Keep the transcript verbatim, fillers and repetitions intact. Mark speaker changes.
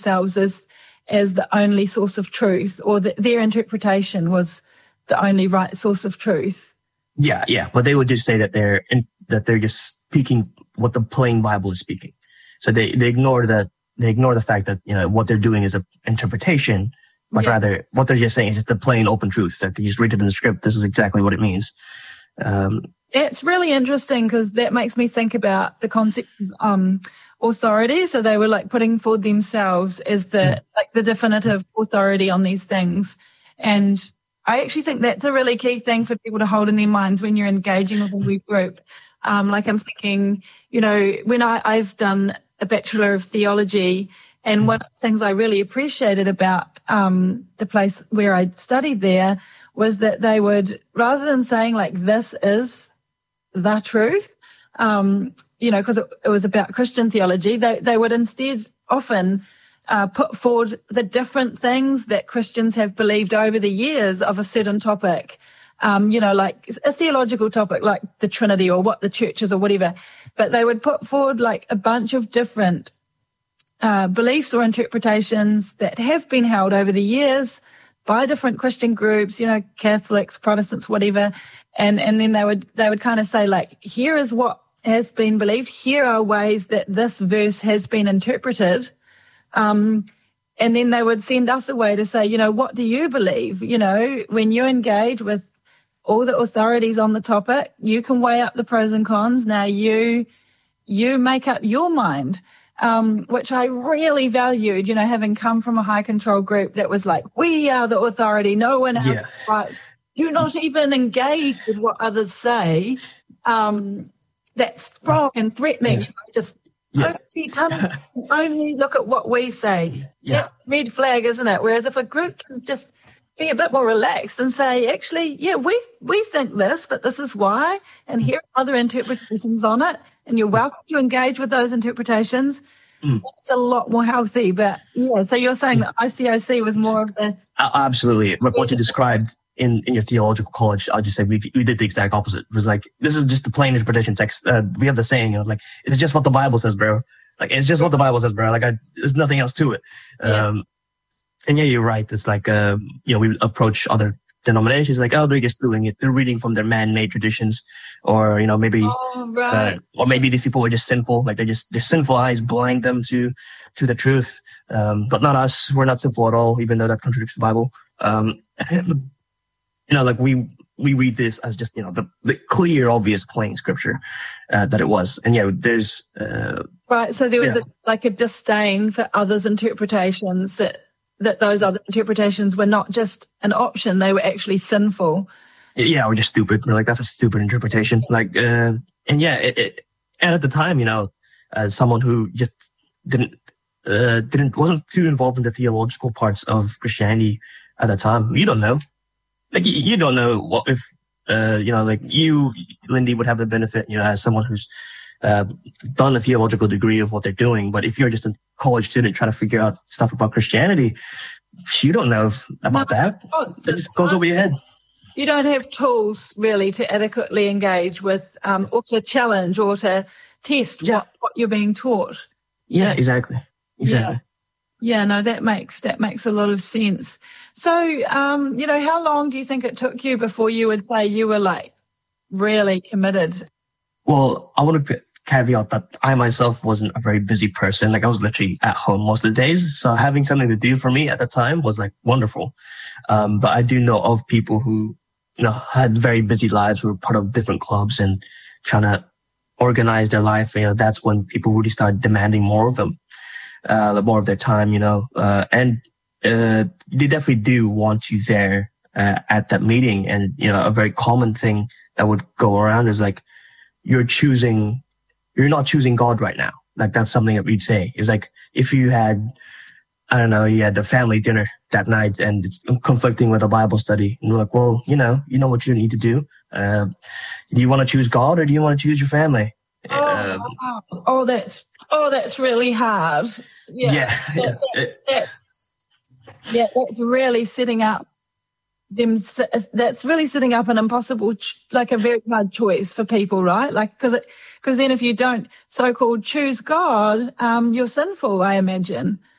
Speaker 1: themselves as as the only source of truth, or that their interpretation was the only right source of truth.
Speaker 2: Yeah, yeah, but they would just say that they're in, that they're just speaking what the plain Bible is speaking. So they they ignore that they ignore the fact that, you know, what they're doing is an interpretation, but yeah. rather what they're just saying is just the plain open truth that you just read it in the script. This is exactly what it means. Um,
Speaker 1: it's really interesting because that makes me think about the concept of um, authority. So they were like putting forward themselves as the yeah. like the definitive authority on these things, and I actually think that's a really key thing for people to hold in their minds when you're engaging with a web group. Um, like I'm thinking, you know, when I, I've done a Bachelor of Theology, and one of the things I really appreciated about um, the place where I studied there was that they would, rather than saying like, this is the truth, um, you know, because it, it was about Christian theology, they, they would instead often Uh, put forward the different things that Christians have believed over the years of a certain topic, um, you know, like a theological topic like the Trinity or what the church is or whatever. But they would put forward like a bunch of different uh, beliefs or interpretations that have been held over the years by different Christian groups, you know, Catholics, Protestants, whatever. And, and then they would, they would kind of say like, here is what has been believed. Here are ways that this verse has been interpreted. Um, and then they would send us away to say, you know, what do you believe? You know, when you engage with all the authorities on the topic, you can weigh up the pros and cons. Now you, you make up your mind, um, which I really valued, you know, having come from a high control group that was like, we are the authority. No one else. Yeah. Right. Do not even engage with what others say. Um, that's wrong and threatening. Yeah. Just, Yeah. Only, tunnel, only look at what we say. Yeah. Red flag, isn't it? Whereas if a group can just be a bit more relaxed and say, actually, yeah, we we think this, but this is why, and here are other interpretations on it, and you're welcome to engage with those interpretations. Mm. It's a lot more healthy. But yeah, so you're saying that I C O C was more of the...
Speaker 2: Uh, absolutely. Like what you described in, in your theological college, I'll just say we we did the exact opposite. It was like, this is just the plain interpretation text. Uh, we have the saying, you know, like, it's just what the Bible says, bro. Like, it's just what the Bible says, bro. Like, I, there's nothing else to it. Yeah. Um, and yeah, you're right. It's like, uh, you know, we approach other denominations like, oh, they're just doing it. They're reading from their man-made traditions, or, you know, maybe,
Speaker 1: oh, right.
Speaker 2: uh, or maybe these people are just sinful. Like, they just, their sinful eyes blind them to, to the truth. Um, but not us. We're not sinful at all, even though that contradicts the Bible. Um, you know, like we, we read this as just, you know, the, the clear, obvious, plain scripture, uh, that it was. And yeah, there's, uh,
Speaker 1: right. So there was yeah. a, like a disdain for others' interpretations, that, that those other interpretations were not just an option. They were actually sinful.
Speaker 2: Yeah. We're just stupid. We're like, that's a stupid interpretation. Like, uh, and yeah, it, it, and at the time, you know, as someone who just didn't, uh, didn't, wasn't too involved in the theological parts of Christianity at the time, you don't know. Like, you don't know what if, uh, you know, like you, Lindy, would have the benefit, you know, as someone who's, uh, done a theological degree of what they're doing. But if you're just a college student trying to figure out stuff about Christianity, you don't know about no, that. It just goes over your head.
Speaker 1: You don't have tools really to adequately engage with, um, or to challenge or to test yeah. what, what you're being taught.
Speaker 2: Yeah, exactly. Exactly.
Speaker 1: Yeah. Yeah, no, that makes that makes a lot of sense. So, um, you know, how long do you think it took you before you would say you were like really committed?
Speaker 2: Well, I want to caveat that I myself wasn't a very busy person. Like, I was literally at home most of the days. So having something to do for me at the time was like wonderful. Um, but I do know of people who, you know, had very busy lives, who were part of different clubs and trying to organize their life. You know, that's when people really start demanding more of them. Uh, more of their time, you know, uh, and, uh, they definitely do want you there, uh, at that meeting. And, you know, a very common thing that would go around is like, you're choosing, you're not choosing God right now. Like, that's something that we'd say is like, if you had, I don't know, you had the family dinner that night and it's conflicting with a Bible study, and you're like, well, you know, you know what you need to do. Uh, do you want to choose God or do you want to choose your family?
Speaker 1: Oh, um, oh, that's, oh, that's really hard. Yeah,
Speaker 2: yeah,
Speaker 1: that, that, that's, yeah, that's really setting up them. That's really setting up an impossible, like a very hard choice for people, right? Like, because it, because then if you don't so-called choose God, um, you're sinful, I imagine.